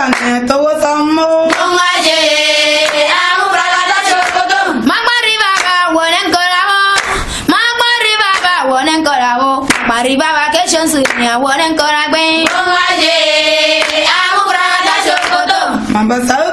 Tane to samo. Mongaje, amu bragada chokoto. Magmari baba wonen koramo. Magmari baba wonen koramo. Magmari baba keshan sunya wonen koragbe. Mongaje, amu bragada chokoto. Mambasa